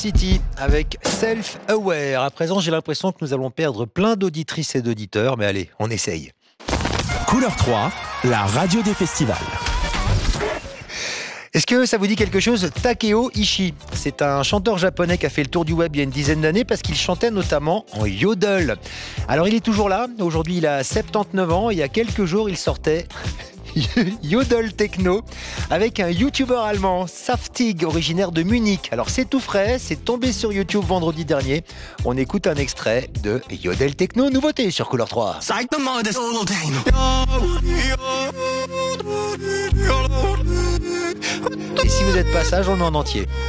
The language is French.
City avec Self-Aware. À présent, j'ai l'impression que nous allons perdre plein d'auditrices et d'auditeurs, mais allez, on essaye. Couleur 3, la radio des festivals. Est-ce que ça vous dit quelque chose? Takeo Ishii, c'est un chanteur japonais qui a fait le tour du web il y a une dizaine d'années parce qu'il chantait notamment en yodel. Alors il est toujours là, aujourd'hui il a 79 ans et il y a quelques jours il sortait Yodel Techno avec un youtubeur allemand, Saftig, originaire de Munich. Alors c'est tout frais, c'est tombé sur YouTube vendredi dernier. On écoute un extrait de Yodel Techno, nouveauté sur Couleur 3. Et si vous êtes pas sage, on est en entier.